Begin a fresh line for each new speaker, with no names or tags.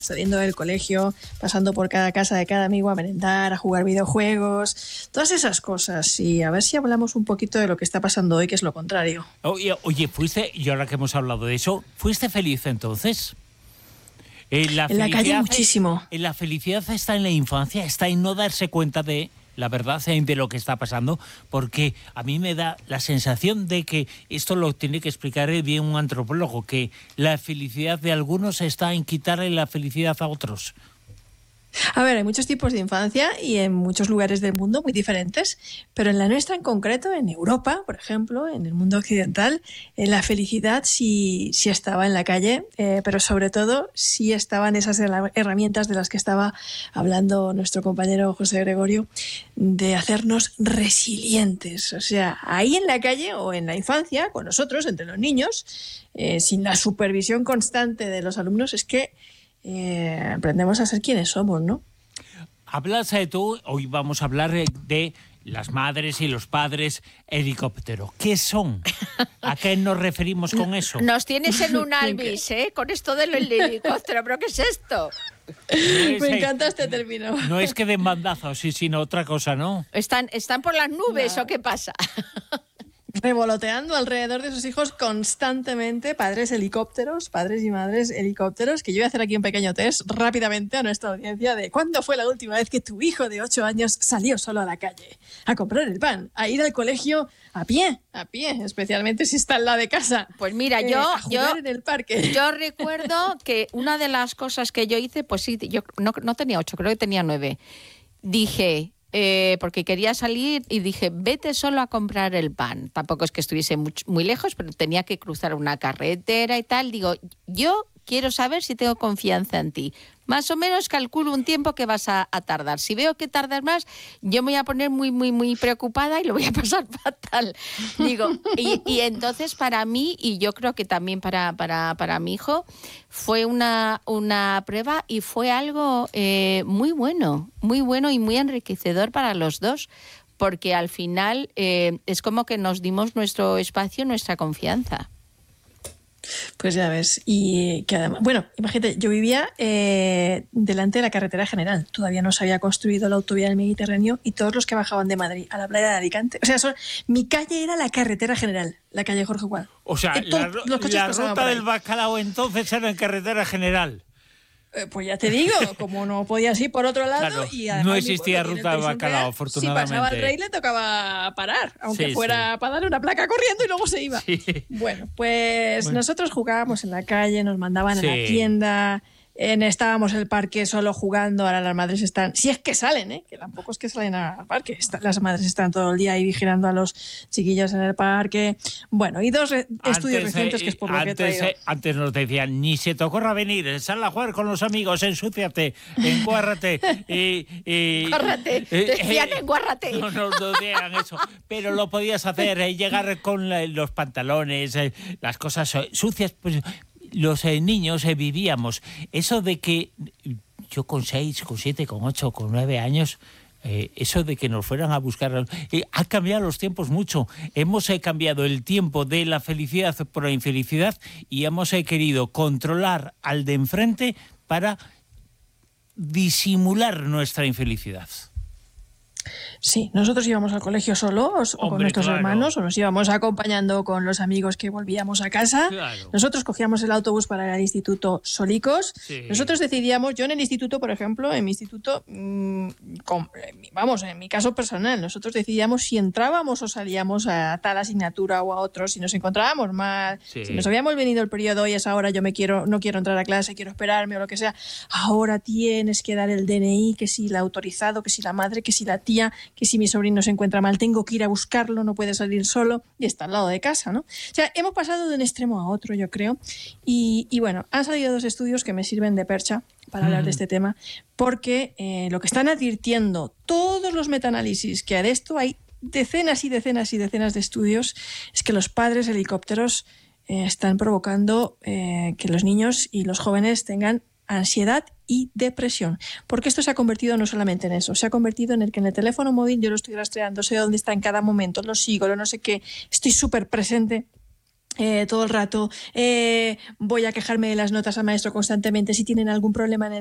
saliendo del colegio, pasando por cada casa de cada amigo a merendar, a jugar videojuegos, todas esas cosas. Y a ver si hablamos un poquito de lo que está pasando hoy, que es lo contrario.
Oye, fuiste, y ahora que hemos hablado de eso, ¿fuiste feliz entonces?
En la calle muchísimo.
La felicidad está en la infancia, está en no darse cuenta de la verdad de lo que está pasando, porque a mí me da la sensación de que esto lo tiene que explicar bien un antropólogo, que la felicidad de algunos está en quitarle la felicidad a otros.
A ver, hay muchos tipos de infancia y en muchos lugares del mundo muy diferentes, pero en la nuestra en concreto, en Europa, por ejemplo, en el mundo occidental, la felicidad sí estaba en la calle, pero sobre todo sí estaban esas herramientas de las que estaba hablando nuestro compañero José Gregorio, de hacernos resilientes. O sea, ahí en la calle o en la infancia, con nosotros, entre los niños, sin la supervisión constante de los alumnos, es que aprendemos a ser quienes somos, ¿no?
Hablas tú, hoy vamos a hablar de las madres y los padres helicóptero. ¿Qué son? ¿A qué nos referimos con eso?
Nos tienes en un Alvis, con esto del helicóptero, ¿pero qué es esto?
Me encanta este término.
No es que den bandazos, sino otra cosa, ¿no?
¿Están por las nubes o qué pasa?
Revoloteando alrededor de sus hijos constantemente, padres y madres helicópteros, que yo voy a hacer aquí un pequeño test rápidamente a nuestra audiencia de ¿cuándo fue la última vez que tu hijo de 8 años salió solo a la calle? A comprar el pan, a ir al colegio a pie, especialmente si está en la de casa.
Pues mira,
a jugar en el parque.
Yo recuerdo que una de las cosas que yo hice, pues sí, yo no tenía 8, creo que tenía 9. Dije... porque quería salir y dije, vete solo a comprar el pan. Tampoco es que estuviese muy lejos, pero tenía que cruzar una carretera y tal. Digo, yo quiero saber si tengo confianza en ti. Más o menos calculo un tiempo que vas a tardar. Si veo que tardas más, yo me voy a poner muy preocupada y lo voy a pasar fatal. Digo, y entonces para mí, y yo creo que también para mi hijo, fue una prueba y fue algo muy bueno y muy enriquecedor para los dos, porque al final es como que nos dimos nuestro espacio, nuestra confianza.
Pues ya ves, y que además, bueno, imagínate, yo vivía delante de la carretera general, todavía no se había construido la autovía del Mediterráneo y todos los que bajaban de Madrid a la playa de Alicante, o sea, mi calle era la carretera general, la calle Jorge Gual.
O sea, la ruta del bacalao entonces era en carretera general.
Pues ya te digo, como no podías ir por otro lado,
claro,
y además
no existía ruta de bacalao, afortunadamente.
Si pasaba el rey le tocaba parar, aunque fuera para darle una placa corriendo y luego se iba.
Sí.
Bueno, pues nosotros jugábamos en la calle, nos mandaban a la tienda, estábamos en el parque solo jugando, ahora las madres están, si es que salen, que tampoco es que salen al parque, las madres están todo el día ahí vigilando a los chiquillos en el parque. Bueno, y dos estudios recientes que es por lo que he traído.
Antes nos decían, ni se te ocurra venir, sal a jugar con los amigos, ensúciate, encuárrate.
Encuárrate, decían encuárrate.
No decían eso, pero lo podías hacer, llegar con los pantalones, las cosas sucias, pues... Los niños vivíamos eso de que yo con 6, con 7, con 8, con 9 años, eso de que nos fueran a buscar, ha cambiado los tiempos mucho. Hemos cambiado el tiempo de la felicidad por la infelicidad y hemos querido controlar al de enfrente para disimular nuestra infelicidad.
Sí, nosotros íbamos al colegio solos o con nuestros hermanos, o nos íbamos acompañando con los amigos que volvíamos a casa.
Claro.
Nosotros cogíamos el autobús para ir al instituto solicos. Sí. Nosotros decidíamos, yo en el instituto, por ejemplo, en mi instituto, en mi caso personal, nosotros decidíamos si entrábamos o salíamos a tal asignatura o a otro, si nos encontrábamos mal, si nos habíamos venido el periodo y es ahora yo no quiero entrar a clase, quiero esperarme o lo que sea. Ahora tienes que dar el DNI, que si el autorizado, que si la madre, que si la tía, que si mi sobrino se encuentra mal, tengo que ir a buscarlo, no puede salir solo y está al lado de casa, ¿no? O sea, hemos pasado de un extremo a otro, yo creo. Y bueno, han salido 2 estudios que me sirven de percha para hablar de este tema, porque lo que están advirtiendo todos los metaanálisis que de esto hay decenas y decenas y decenas de estudios, es que los padres helicópteros están provocando que los niños y los jóvenes tengan ansiedad y depresión, porque esto se ha convertido no solamente en eso, se ha convertido en el que en el teléfono móvil yo lo estoy rastreando, sé dónde está en cada momento, lo sigo, lo no sé qué, estoy súper presente todo el rato, voy a quejarme de las notas al maestro constantemente, si tienen algún problema en el